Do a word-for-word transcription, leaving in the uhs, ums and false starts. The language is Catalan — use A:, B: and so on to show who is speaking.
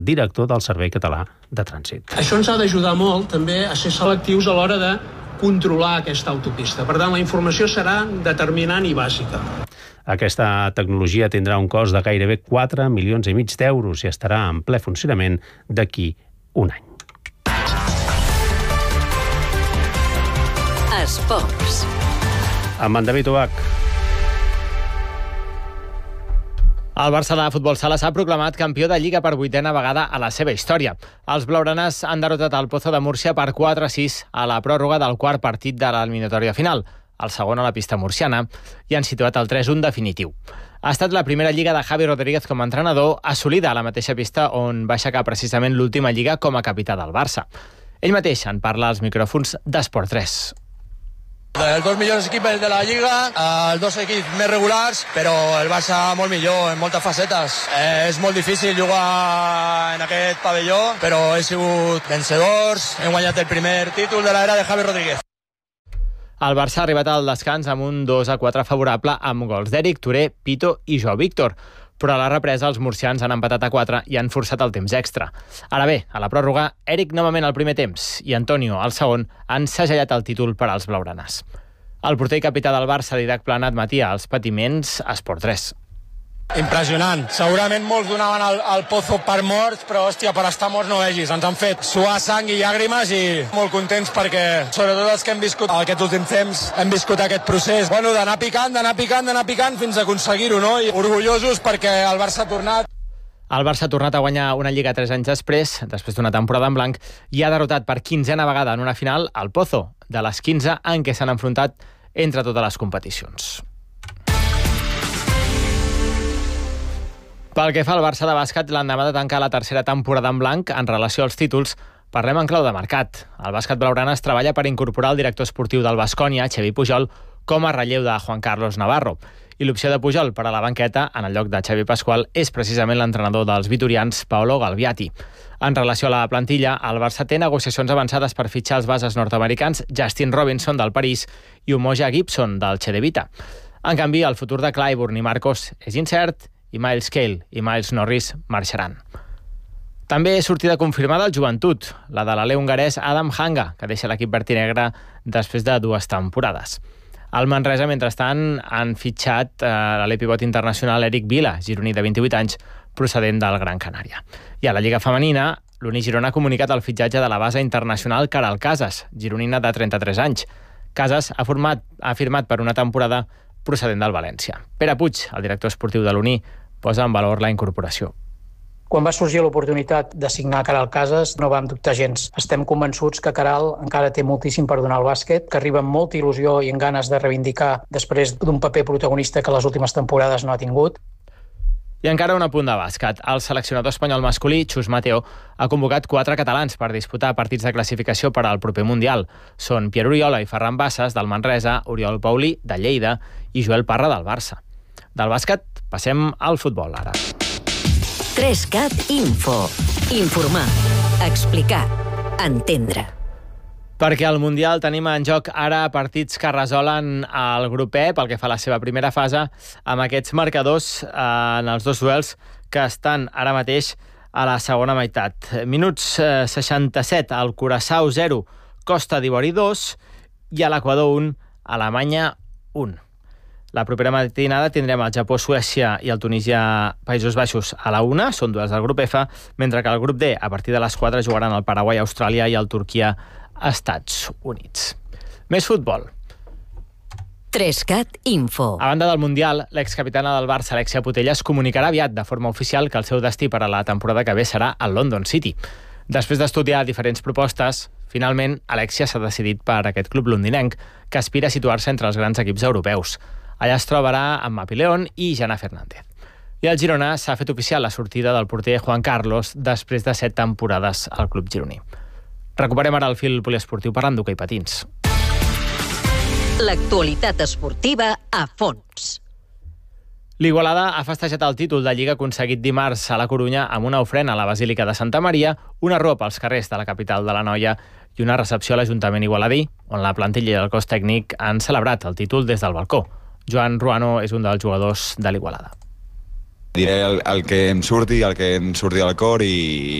A: director del Servei Català de Trànsit.
B: Això ens ha d'ajudar molt també a ser selectius a l'hora de controlar aquesta autopista. Per tant, la informació serà determinant i bàsica.
A: Aquesta tecnologia tindrà un cost de gairebé quatre milions i mig d'euros i estarà en ple funcionament d'aquí un any.
C: Esports.
A: Amb en David Ubach.
D: El Barça de futbol sala s'ha proclamat campió de Lliga per vuitena vegada a la seva història. Els blaugranes han derrotat el Pozo de Múrcia per quatre a sis a la pròrroga del quart partit de l'eliminatòria final, el segon a la pista murciana, i han situat el tres un definitiu. Ha estat la primera Lliga de Javi Rodríguez com a entrenador, assolida a la mateixa pista on va aixecar precisament l'última Lliga com a capità del Barça. Ell mateix en parla als micròfons d'Esport tres.
E: Els dos millors equips de la Lliga, els dos equips més regulars, però el Barça molt millor en moltes facetes. Eh, és molt difícil jugar en aquest pavelló, però he sigut vencedors, hem guanyat el primer títol de l'era de Javi Rodríguez.
D: El Barça ha arribat al descans amb un dos a quatre favorable amb gols d'Eric, Touré, Pito i Joao Víctor. Però a la represa els murcians han empatat a quatre i han forçat el temps extra. Ara bé, a la pròrroga, Eric novament al primer temps i Antonio al segon han segellat el títol per als blaugranes. El porter i capità del Barça, Didac Plana, admetia els patiments a Esport tres.
E: Impressionant. Segurament molts donaven el, el Pozo per morts, però hòstia, per estar morts no vegis. Ens han fet suar sang i llàgrimes i molt contents perquè, sobretot els que hem viscut aquests últims temps, hem viscut aquest procés. Bueno, d'anar picant, d'anar picant, d'anar picant fins a aconseguir-ho, no? I orgullosos perquè el Barça ha tornat.
D: El Barça ha tornat a guanyar una Lliga tres anys després, després d'una temporada en blanc, i ha derrotat per quinzena vegada en una final al Pozo, de les quinze en què s'han enfrontat entre totes les competicions. Pel que fa al Barça de bàsquet, l'endemà de tancar la tercera temporada en blanc en relació als títols, parlem en clau de mercat. El bàsquet blaugrana es treballa per incorporar el director esportiu del Baskonia, Xavi Pujol, com a relleu de Juan Carlos Navarro. I l'opció de Pujol per a la banqueta, en el lloc de Xavi Pascual, és precisament l'entrenador dels vitorians, Paolo Galviati. En relació a la plantilla, el Barça té negociacions avançades per fitxar els bases nord-americans Justin Robinson del París i Umoja Gibson del Cedevita. En canvi, el futur de Clyburn i Marcos és incert i Miles Cale i Miles Norris marxaran. També és sortida confirmada el Joventut, la de l'alè hongarès Adam Hanga, que deixa l'equip vertinegre després de dues temporades. Al Manresa, mentrestant, han fitxat eh, l'alè pivot internacional Eric Vila, gironí de vint-i-vuit anys, procedent del Gran Canària. I a la Lliga Femenina, l'Uni Girona ha comunicat el fitxatge de la base internacional Caral Casas, gironina de trenta-tres anys. Casas ha, format, ha firmat per una temporada procedent del València. Pere Puig, el director esportiu de l'Uni, posa en valor la incorporació.
F: Quan va sorgir l'oportunitat de signar Caral Casas, no vam dubtar gens. Estem convençuts que Caral encara té moltíssim per donar al bàsquet, que arriba amb molta il·lusió i amb ganes de reivindicar després d'un paper protagonista que les últimes temporades no ha tingut.
D: I encara un apunt de bàsquet. El seleccionador espanyol masculí, Chus Mateo, ha convocat quatre catalans per disputar partits de classificació per al proper Mundial. Són Pierre Oriola i Ferran Bassas, del Manresa, Oriol Paulí, de Lleida, i Joel Parra, del Barça. Del bàsquet, passem al futbol, ara.
C: tres cat Info. Informar, explicar, entendre.
D: Perquè al Mundial tenim en joc ara partits que resolen el grup E pel que fa a la seva primera fase, amb aquests marcadors en els dos duels que estan ara mateix a la segona meitat. Minuts seixanta-set, al Curaçao zero, Costa d'Ivori dos i a l'Equador un, Alemanya un. La propera matinada tindrem el Japó-Suècia i el Tunísia-Països Baixos a la una, són duels del grup F, mentre que el grup D, a partir de les quatre, jugaran el Paraguai-Austràlia i el Turquia-Estats Units. Més futbol.
C: tres cat Info.
D: A banda del Mundial, l'excapitana del Barça, Alexia Putellas, comunicarà aviat de forma oficial que el seu destí per a la temporada que ve serà el London City. Després d'estudiar diferents propostes, finalment, Alexia s'ha decidit per aquest club londinenc, que aspira a situar-se entre els grans equips europeus. Allà es trobarà amb Mapi León i Jana Fernández. I al Girona s'ha fet oficial la sortida del porter Juan Carlos després de set temporades al club gironí. Recuperem ara el fil poliesportiu parlant d'hoquei patins.
C: L'actualitat esportiva a fons.
D: L'Igualada ha festejat el títol de Lliga aconseguit dimarts a la Corunya amb una ofrena a la Basílica de Santa Maria, una ropa als carrers de la capital de l'Anoia i una recepció a l'Ajuntament igualadí, on la plantilla i el cos tècnic han celebrat el títol des del balcó. Joan Ruano és un dels jugadors de l'Igualada.
G: Diré el, el que em surti, el que em surti del cor i,